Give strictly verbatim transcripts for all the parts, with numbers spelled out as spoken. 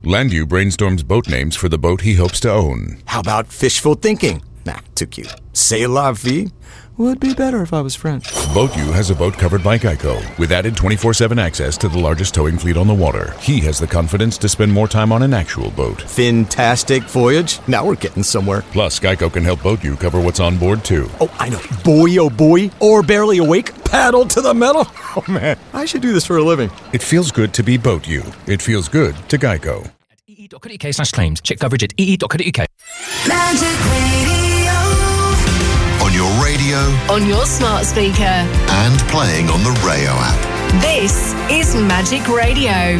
Landu brainstorms boat names for the boat he hopes to own. How about fishful thinking? Nah, too cute. C'est la vie? Would be better if I was French. BoatU has a boat covered by Geico, with added twenty-four seven access to the largest towing fleet on the water. He has the confidence to spend more time on an actual boat. Fantastic voyage. Now we're getting somewhere. Plus, Geico can help BoatU cover what's on board, too. Oh, I know. Boy, oh boy. Or barely awake. Paddle to the metal. Oh, man. I should do this for a living. It feels good to be BoatU. It feels good to Geico. ee.co.uk slash claims. Check coverage at ee.co.uk. Magic Radio. On your radio. On your smart speaker. And playing on the Rayo app. This is Magic Radio.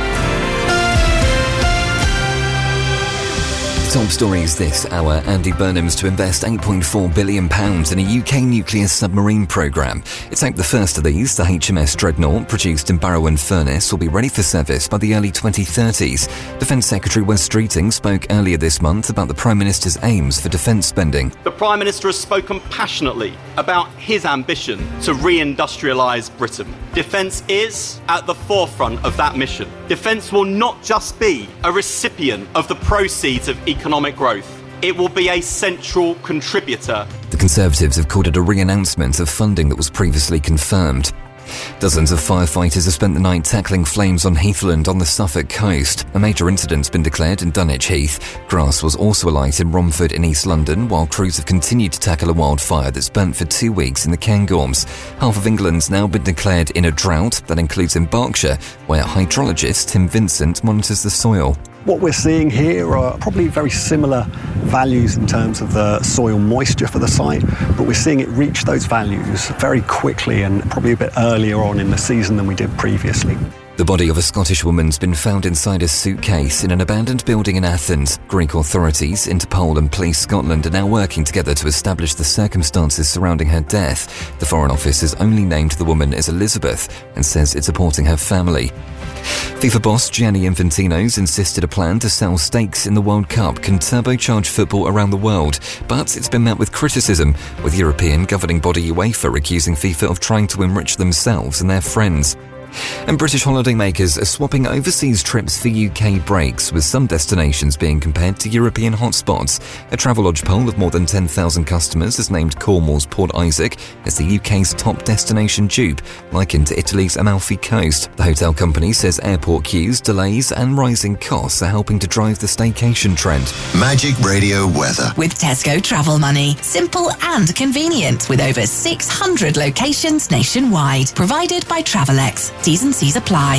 Top stories this hour. Andy Burnham's to invest eight point four billion pounds in a U K nuclear submarine programme. It's out the first of these, the H M S Dreadnought, produced in Barrow-in-Furness, will be ready for service by the early twenty thirties. Defence Secretary Wes Streeting spoke earlier this month about the Prime Minister's aims for defence spending. The Prime Minister has spoken passionately about his ambition to re-industrialise Britain. Defence is at the forefront of that mission. Defence will not just be a recipient of the proceeds of economic growth. It will be a central contributor. The Conservatives have called it a re-announcement of funding that was previously confirmed. Dozens of firefighters have spent the night tackling flames on Heathland on the Suffolk coast. A major incident's been declared in Dunwich Heath. Grass was also alight in Romford in East London, while crews have continued to tackle a wildfire that's burnt for two weeks in the Cairngorms. Half of England's now been declared in a drought. That includes in Berkshire, where hydrologist Tim Vincent monitors the soil. What we're seeing here are probably very similar values in terms of the soil moisture for the site, but we're seeing it reach those values very quickly and probably a bit earlier on in the season than we did previously. The body of a Scottish woman's been found inside a suitcase in an abandoned building in Athens. Greek authorities, Interpol and Police Scotland are now working together to establish the circumstances surrounding her death. The Foreign Office has only named the woman as Elizabeth and says it's supporting her family. FIFA boss Gianni Infantino's insisted a plan to sell stakes in the World Cup can turbocharge football around the world, but it's been met with criticism, with European governing body UEFA accusing FIFA of trying to enrich themselves and their friends. And British holidaymakers are swapping overseas trips for U K breaks, with some destinations being compared to European hotspots. A Travelodge poll of more than ten thousand customers has named Cornwall's Port Isaac as the U K's top destination dupe, likened to Italy's Amalfi Coast. The hotel company says airport queues, delays and rising costs are helping to drive the staycation trend. Magic Radio weather. With Tesco Travel Money. Simple and convenient, with over six hundred locations nationwide. Provided by Travelex. T's and C's apply.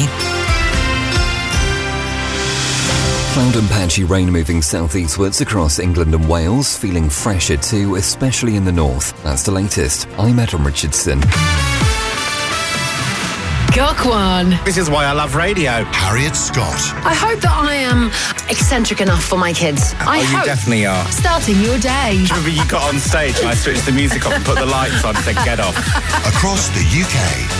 Cloud and patchy rain moving southeastwards across England and Wales, feeling fresher too, especially in the north. That's the latest. I'm Adam Richardson. Got one. This is why I love radio. Harriet Scott. I hope that I am eccentric enough for my kids. I oh, you hope. definitely are. Starting your day. Remember you got on stage and I switched the music off and put the lights on and said, get off. Across the U K.